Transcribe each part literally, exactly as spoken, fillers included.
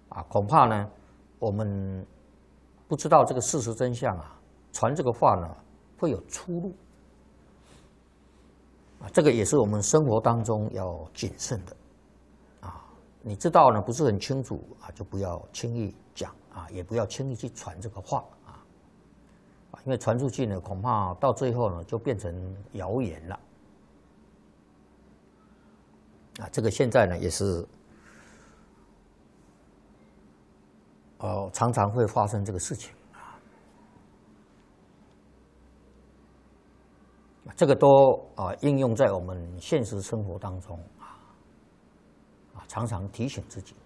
啊，恐怕呢，我们不知道这个事实真相啊，传这个话呢会有出入啊，这个也是我们生活当中要谨慎的啊。你知道呢不是很清楚啊，就不要轻易讲啊，也不要轻易去传这个话啊，啊，因为传出去呢，恐怕到最后呢就变成谣言了啊。这个现在呢也是。哦，常常会发生这个事情啊，这个都啊应用在我们现实生活当中啊，啊常常提醒自己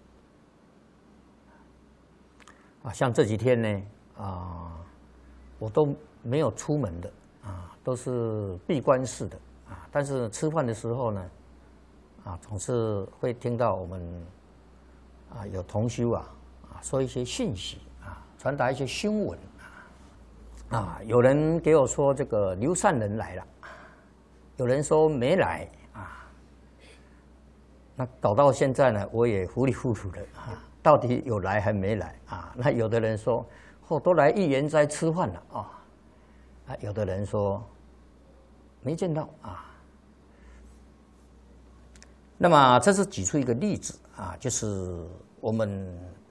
啊，像这几天呢啊，我都没有出门的啊，都是闭关式的啊，但是吃饭的时候呢啊，总是会听到我们啊有同修啊。说一些信息啊，传达一些新闻啊，啊，有人给我说这个刘善人来了，有人说没来啊，那搞到现在呢，我也糊里糊涂的啊，到底有来还没来啊？那有的人说哦，都来预言斋吃饭了啊，啊，有的人说没见到啊。那么这是举出一个例子啊，就是我们。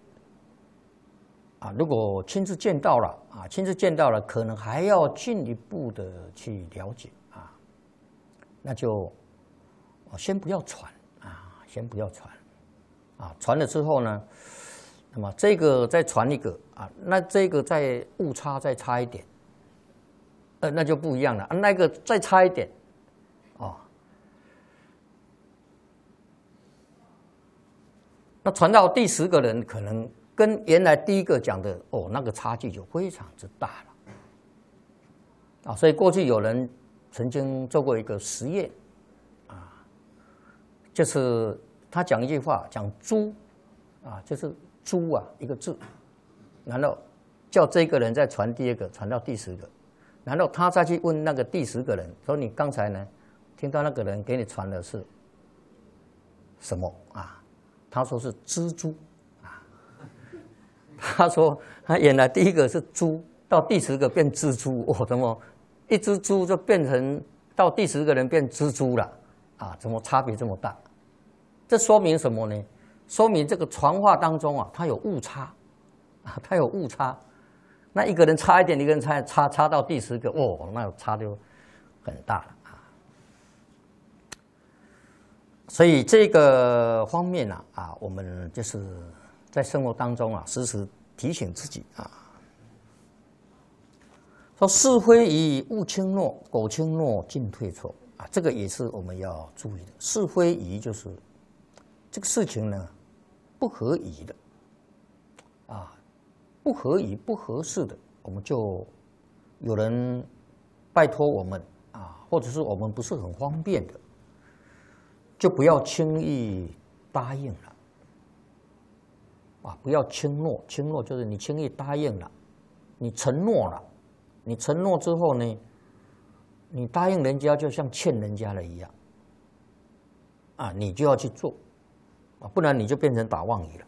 啊，如果亲自见到了啊，亲自见到了，可能还要进一步的去了解啊，那就先不要传啊，先不要传啊，传了之后呢，那么这个再传一个啊，那这个再误差再差一点，呃，那就不一样了啊，那个再差一点，哦，那传到第十个人可能。跟原来第一个讲的哦，那个差距就非常之大了啊！所以过去有人曾经做过一个实验啊，就是他讲一句话，讲猪啊，就是猪啊一个字，然后叫这个人再传第二个，传到第十个，然后他再去问那个第十个人说：“你刚才呢，听到那个人给你传的是什么啊？”他说是蜘蛛。他说：“他原来第一个是猪，到第十个变蜘蛛，哦，怎么一只猪就变成到第十个人变蜘蛛了？啊，怎么差别这么大？这说明什么呢？说明这个传话当中啊，它有误差，啊，它有误差。那一个人差一点，一个人差差差到第十个，哦，那差就很大了啊。所以这个方面呢，啊，我们就是。”在生活当中啊，时时提醒自己啊，说是非宜勿轻诺，苟轻诺进退错啊，这个也是我们要注意的。是非宜就是这个事情呢不合宜的啊，不合宜不合适的，我们就有人拜托我们啊，或者是我们不是很方便的，就不要轻易答应了。啊，不要轻诺，轻诺就是你轻易答应了，你承诺了，你承诺之后呢，你答应人家就像欠人家了一样，啊，你就要去做，啊，不然你就变成打妄语了，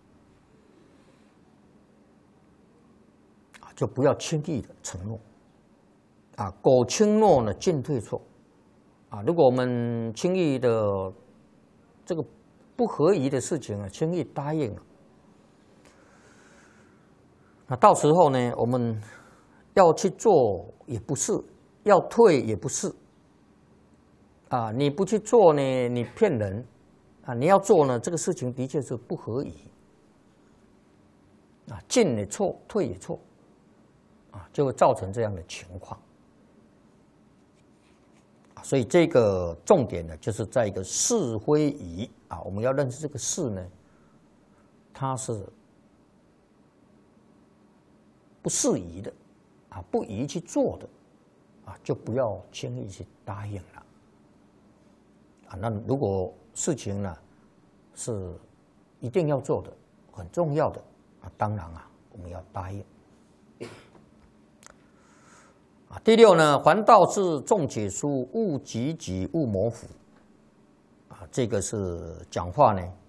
啊，就不要轻易的承诺，啊，苟轻诺呢进退错，啊，如果我们轻易的这个不合宜的事情啊，轻易答应了。那到时候呢，我们要去做也不是，要退也不是，啊，你不去做呢，你骗人，啊，你要做呢，这个事情的确是不合宜，啊，进也错，退也错，啊，就会造成这样的情况，所以这个重点呢，就是在一个是非宜啊，我们要认识这个是呢，它是。不适宜的，啊，不宜去做的，啊，就不要轻易去答应了，啊，那如果事情呢是一定要做的，很重要的，啊，当然啊，我们要答应。啊，第六呢，凡道是众解书，勿急急，勿模糊。啊，这个是讲话呢，